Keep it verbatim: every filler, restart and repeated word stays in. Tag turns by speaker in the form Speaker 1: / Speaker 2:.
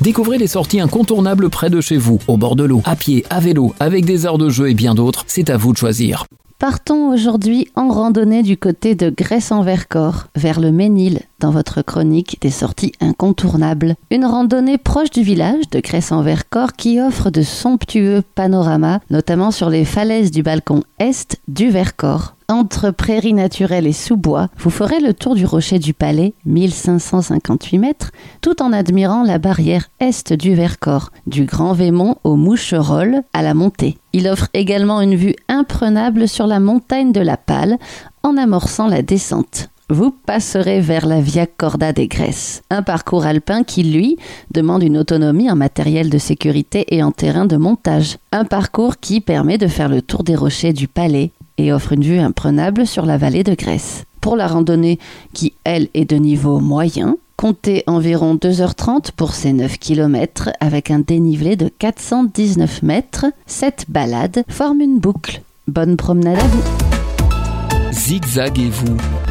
Speaker 1: Découvrez les sorties incontournables près de chez vous, au bord de l'eau, à pied, à vélo, avec des aires de jeu et bien d'autres. C'est à vous de choisir.
Speaker 2: Partons aujourd'hui en randonnée du côté de Gresse-en-Vercors, vers le Ménil, dans votre chronique des sorties incontournables. Une randonnée proche du village de Gresse-en-Vercors qui offre de somptueux panoramas, notamment sur les falaises du balcon est du Vercors. Entre prairies naturelles et sous-bois, vous ferez le tour du rocher du Palais, mille cinq cent cinquante-huit mètres, tout en admirant la barrière est du Vercors, du Grand Vémont au Moucherolles à la montée. Il offre également une vue imprenable sur la montagne de la Palle en amorçant la descente. Vous passerez vers la Via Corda des Gresses, un parcours alpin qui, lui, demande une autonomie en matériel de sécurité et en terrain de montage. Un parcours qui permet de faire le tour des rochers du Palais et offre une vue imprenable sur la vallée de Gresse. Pour la randonnée, qui, elle, est de niveau moyen, comptez environ deux heures trente pour ces neuf kilomètres avec un dénivelé de quatre cent dix-neuf mètres. Cette balade forme une boucle. Bonne promenade à vous.
Speaker 1: Zigzag et vous.